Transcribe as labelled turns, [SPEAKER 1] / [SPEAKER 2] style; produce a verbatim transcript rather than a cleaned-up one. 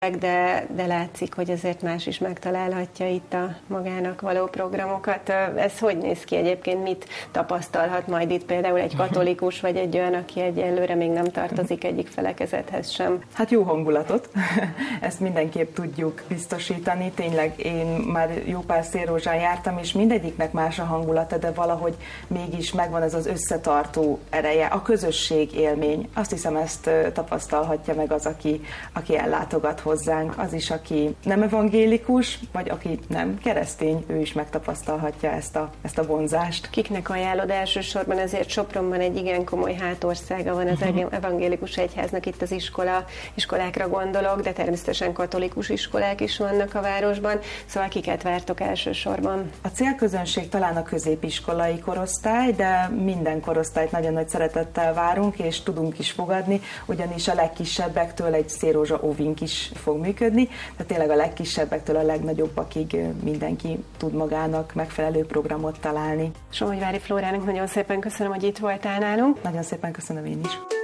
[SPEAKER 1] de, de látszik, hogy azért más is megtalálhatja itt a magának való programokat. Ez hogy néz ki egyébként? Mit tapasztalhat majd itt például egy katolikus, vagy egy olyan, aki egyelőre még nem tartozik egyik felekezethez sem?
[SPEAKER 2] Hát jó hangulatot, ezt mindenképp tudjuk biztosítani. Tényleg én már jó pár szélrózsán jártam, és mindegyiknek más a hangulata, de valahogy mégis megvan ez az összetartó ereje, a közösség élmény. Azt hiszem, ezt tapasztalhatja meg az, aki, aki ellátogat hozzánk, az is, aki nem evangélikus, vagy aki nem keresztény, ő is megtapasztalhatja ezt a, ezt a vonzást.
[SPEAKER 1] Kiknek ajánlod elsősorban? Azért Sopronban egy igen komoly hátországa van az evangélikus egyháznak, itt az iskola, iskolákra gondolok, de természetesen katolikus iskolák is vannak a városban, szóval kiket vártok elsősorban?
[SPEAKER 2] A célközönség talán a középiskolai korosztály, de minden korosztályt nagyon nagy szeretettel várunk, és tudunk is fogadni, ugyanis a legkisebbektől egy szélrózsa óvink is fog működni, tehát tényleg a legkisebbektől a legnagyobbakig mindenki tud magának megfelelő programot találni.
[SPEAKER 1] Somogyvári Flórának nagyon szépen köszönöm, hogy itt voltál nálunk.
[SPEAKER 2] Nagyon szépen köszönöm én is.